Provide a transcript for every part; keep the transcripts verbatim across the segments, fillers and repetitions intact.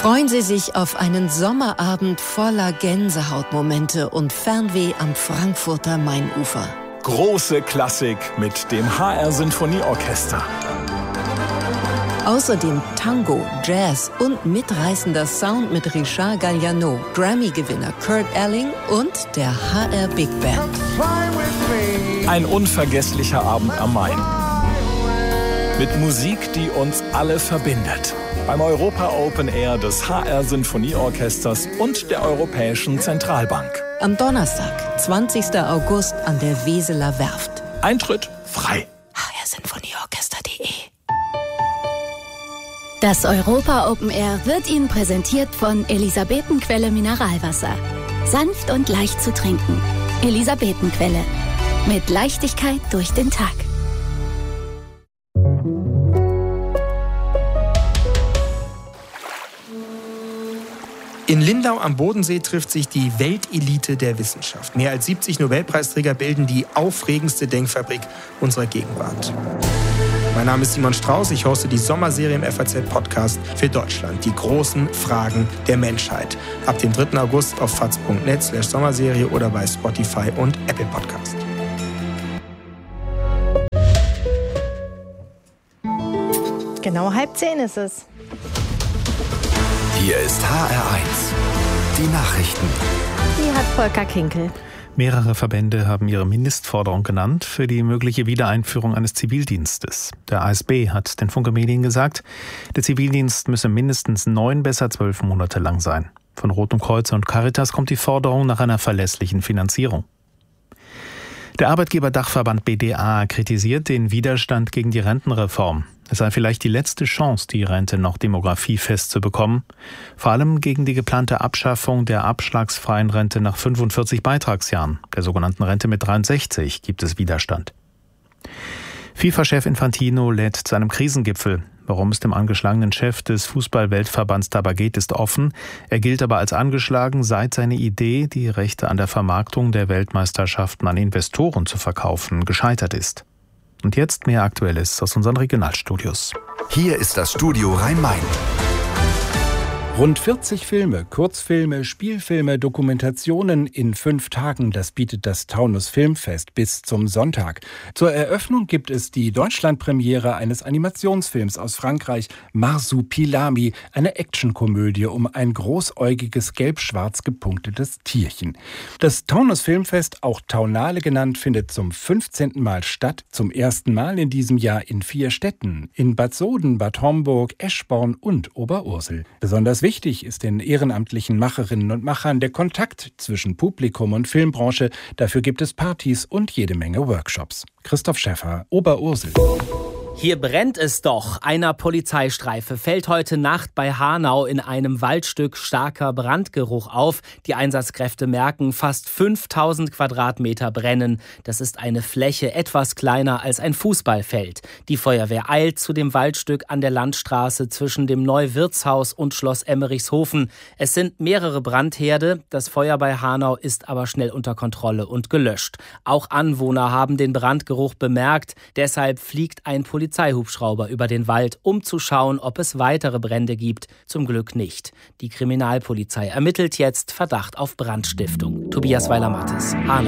Freuen Sie sich auf einen Sommerabend voller Gänsehautmomente und Fernweh am Frankfurter Mainufer. Große Klassik mit dem H R Sinfonieorchester. Außerdem Tango, Jazz und mitreißender Sound mit Richard Galliano, Grammy-Gewinner Kurt Elling und der H R Big Band. Ein unvergesslicher Abend am Main. Mit Musik, die uns alle verbindet. Beim Europa Open Air des H R Sinfonieorchesters und der Europäischen Zentralbank. Am Donnerstag, zwanzigster August an der Weseler Werft. Eintritt frei. h r sinfonieorchester punkt de Das Europa Open Air wird Ihnen präsentiert von Elisabetenquelle Mineralwasser. Sanft und leicht zu trinken. Elisabetenquelle. Mit Leichtigkeit durch den Tag. In Lindau am Bodensee trifft sich die Weltelite der Wissenschaft. Mehr als siebzig Nobelpreisträger bilden die aufregendste Denkfabrik unserer Gegenwart. Mein Name ist Simon Strauß, ich hoste die Sommerserie im F A Z-Podcast für Deutschland. Die großen Fragen der Menschheit. Ab dem dritten August auf faz punkt net slash Sommerserie oder bei Spotify und Apple Podcast. Genau halb zehn ist es. Hier ist H R eins. Die Nachrichten. Die hat Volker Kinkel. Mehrere Verbände haben ihre Mindestforderung genannt für die mögliche Wiedereinführung eines Zivildienstes. Der A S B hat den Funke Medien gesagt, der Zivildienst müsse mindestens neun, besser zwölf Monate lang sein. Von Rotem Kreuz und Caritas kommt die Forderung nach einer verlässlichen Finanzierung. Der Arbeitgeberdachverband B D A kritisiert den Widerstand gegen die Rentenreform. Es sei vielleicht die letzte Chance, die Rente noch demografiefest zu bekommen. Vor allem gegen die geplante Abschaffung der abschlagsfreien Rente nach fünfundvierzig Beitragsjahren, der sogenannten Rente mit dreiundsechzig, gibt es Widerstand. FIFA-Chef Infantino lädt zu einem Krisengipfel. Warum es dem angeschlagenen Chef des Fußball-Weltverbands dabei geht, ist offen. Er gilt aber als angeschlagen, seit seine Idee, die Rechte an der Vermarktung der Weltmeisterschaften an Investoren zu verkaufen, gescheitert ist. Und jetzt mehr Aktuelles aus unseren Regionalstudios. Hier ist das Studio Rhein-Main. Rund vierzig Filme, Kurzfilme, Spielfilme, Dokumentationen in fünf Tagen, das bietet das Taunus Filmfest bis zum Sonntag. Zur Eröffnung gibt es die Deutschlandpremiere eines Animationsfilms aus Frankreich, Marsupilami, eine Actionkomödie um ein großäugiges, gelb-schwarz gepunktetes Tierchen. Das Taunus Filmfest, auch Taunale genannt, findet zum fünfzehnten Mal statt, zum ersten Mal in diesem Jahr in vier Städten, in Bad Soden, Bad Homburg, Eschborn und Oberursel. Besonders wichtig ist den ehrenamtlichen Macherinnen und Machern der Kontakt zwischen Publikum und Filmbranche. Dafür gibt es Partys und jede Menge Workshops. Christoph Schäffer, Oberursel. Hier brennt es doch. Einer Polizeistreife fällt heute Nacht bei Hanau in einem Waldstück starker Brandgeruch auf. Die Einsatzkräfte merken, fast fünftausend Quadratmeter brennen. Das ist eine Fläche etwas kleiner als ein Fußballfeld. Die Feuerwehr eilt zu dem Waldstück an der Landstraße zwischen dem Neuwirtshaus und Schloss Emmerichshofen. Es sind mehrere Brandherde. Das Feuer bei Hanau ist aber schnell unter Kontrolle und gelöscht. Auch Anwohner haben den Brandgeruch bemerkt. Deshalb fliegt ein Polizei Polizeihubschrauber über den Wald, um zu schauen, ob es weitere Brände gibt. Zum Glück nicht. Die Kriminalpolizei ermittelt jetzt Verdacht auf Brandstiftung. Tobias Weiler-Mattes, Hanau.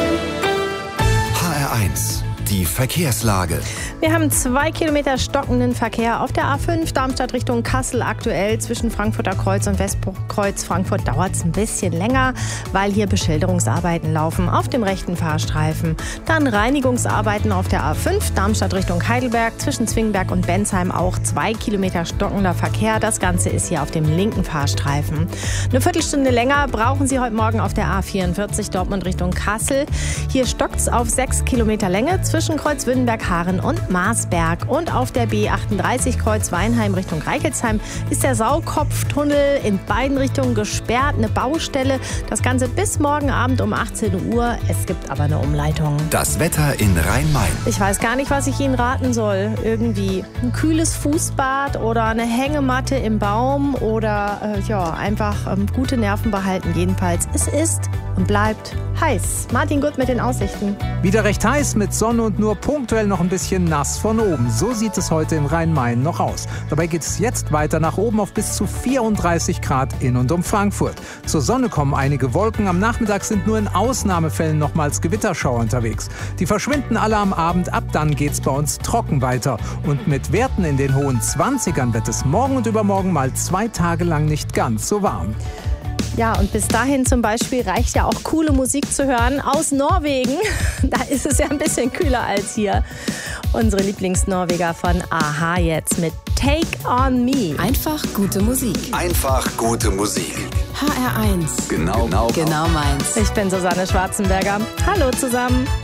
H R eins. Die Verkehrslage. Wir haben zwei Kilometer stockenden Verkehr auf der A fünf Darmstadt Richtung Kassel. Aktuell zwischen Frankfurter Kreuz und Westkreuz Frankfurt dauert es ein bisschen länger, weil hier Beschilderungsarbeiten laufen auf dem rechten Fahrstreifen. Dann Reinigungsarbeiten auf der A fünf Darmstadt Richtung Heidelberg zwischen Zwingberg und Bensheim, auch zwei Kilometer stockender Verkehr. Das Ganze ist hier auf dem linken Fahrstreifen. Eine Viertelstunde länger brauchen Sie heute Morgen auf der A vierundvierzig Dortmund Richtung Kassel. Hier stockt es auf sechs Kilometer Länge zwischen Kreuzwindenberg, Haaren und Marsberg. Und auf der B achtunddreißig Kreuz Weinheim Richtung Reichelsheim ist der Saukopftunnel in beiden Richtungen gesperrt. Eine Baustelle. Das Ganze bis morgen Abend um achtzehn Uhr. Es gibt aber eine Umleitung. Das Wetter in Rhein-Main. Ich weiß gar nicht, was ich Ihnen raten soll. Irgendwie ein kühles Fußbad oder eine Hängematte im Baum oder äh, ja, einfach ähm, gute Nerven behalten. Jedenfalls, es ist und bleibt heiß. Martin Gutt mit den Aussichten. Wieder recht heiß mit Sonne und nur punktuell noch ein bisschen nass von oben. So sieht es heute in Rhein-Main noch aus. Dabei geht es jetzt weiter nach oben auf bis zu vierunddreißig Grad in und um Frankfurt. Zur Sonne kommen einige Wolken. Am Nachmittag sind nur in Ausnahmefällen nochmals Gewitterschauer unterwegs. Die verschwinden alle am Abend. Ab dann geht es bei uns trocken weiter. Und mit Werten in den hohen zwanzigern wird es morgen und übermorgen mal zwei Tage lang nicht ganz so warm. Ja, und bis dahin zum Beispiel reicht ja auch coole Musik zu hören aus Norwegen. Da ist es ja ein bisschen kühler als hier. Unsere Lieblingsnorweger von Aha jetzt mit Take on Me. Einfach gute Musik. Einfach gute Musik. H R eins. Genau, genau, genau meins. Ich bin Susanne Schwarzenberger. Hallo zusammen.